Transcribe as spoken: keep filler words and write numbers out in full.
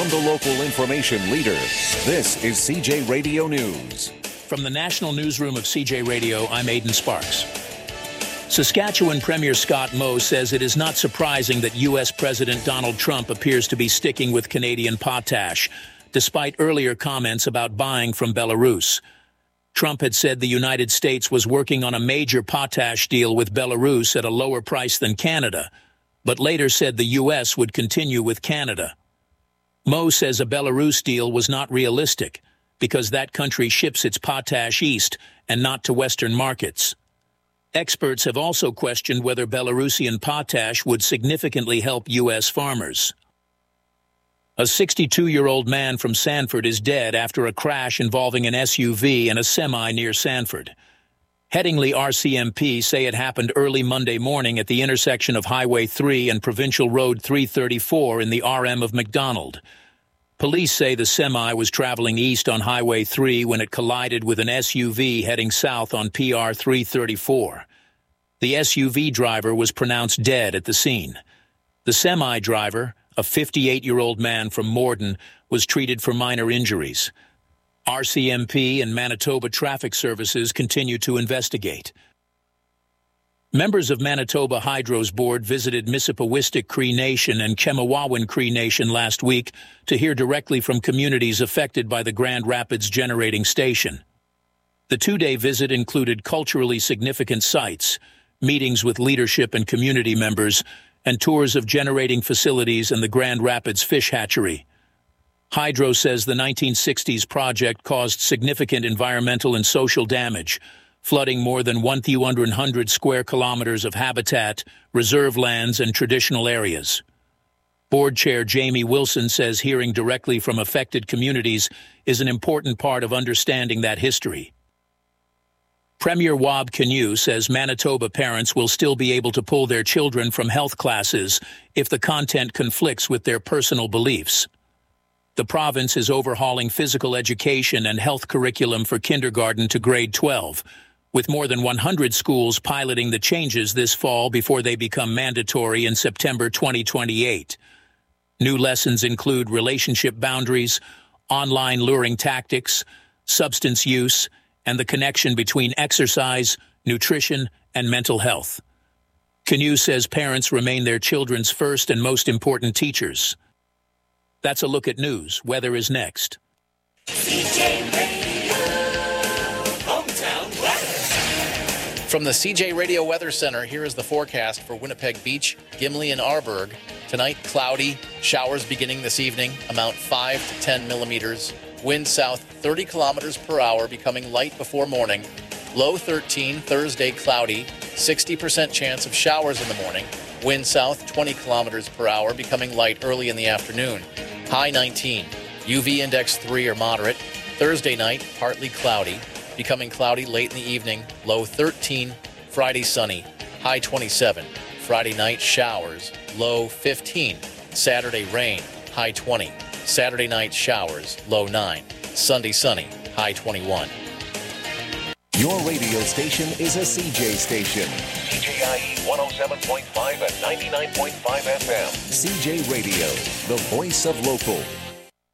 From the local information leader, this is C J Radio News. From the National Newsroom of C J Radio, I'm Aidan Sparks. Saskatchewan Premier Scott Moe says it is not surprising that U S President Donald Trump appears to be sticking with Canadian potash, despite earlier comments about buying from Belarus. Trump had said the United States was working on a major potash deal with Belarus at a lower price than Canada, but later said the U S would continue with Canada. Moe says a Belarus deal was not realistic because that country ships its potash east and not to Western markets. Experts have also questioned whether Belarusian potash would significantly help U S farmers. A sixty-two-year-old man from Sanford is dead after a crash involving an S U V and a semi near Sanford. Headingley R C M P say it happened early Monday morning at the intersection of Highway three and Provincial Road three thirty-four in the R M of McDonald. Police say the semi was traveling east on Highway three when it collided with an S U V heading south on P R three thirty-four. The S U V driver was pronounced dead at the scene. The semi driver, a fifty-eight-year-old man from Morden, was treated for minor injuries. R C M P and Manitoba Traffic Services continue to investigate. Members of Manitoba Hydro's board visited Mississippiwistic Cree Nation and Chemawawan Cree Nation last week to hear directly from communities affected by the Grand Rapids generating station. The two-day visit included culturally significant sites, meetings with leadership and community members, and tours of generating facilities and the Grand Rapids fish hatchery. Hydro says the nineteen sixties project caused significant environmental and social damage, flooding more than one thousand one hundred square kilometers of habitat, reserve lands, and traditional areas. Board Chair Jamie Wilson says hearing directly from affected communities is an important part of understanding that history. Premier Wab Kinew says Manitoba parents will still be able to pull their children from health classes if the content conflicts with their personal beliefs. The province is overhauling physical education and health curriculum for kindergarten to grade twelve, with more than one hundred schools piloting the changes this fall before they become mandatory in September twenty twenty-eight. New lessons include relationship boundaries, online luring tactics, substance use, and the connection between exercise, nutrition, and mental health. Kinew says parents remain their children's first and most important teachers. That's a look at news. Weather is next. C J Radio, hometown weather. From the C J Radio Weather Center, here is the forecast for Winnipeg Beach, Gimli, and Arborg. Tonight, cloudy, showers beginning this evening, amount five to ten millimeters. Wind south thirty kilometers per hour, becoming light before morning. Low thirteen, Thursday cloudy, sixty percent chance of showers in the morning. Wind south twenty kilometers per hour, becoming light early in the afternoon. High nineteen. U V index three or moderate. Thursday night, partly cloudy, becoming cloudy late in the evening. Low thirteen. Friday sunny. High twenty-seven. Friday night showers. Low fifteen. Saturday rain. High twenty. Saturday night showers. Low nine. Sunday sunny. High twenty-one. Your radio station is a C J station. C J I E one oh seven point five and ninety-nine point five F M. C J Radio, the voice of local.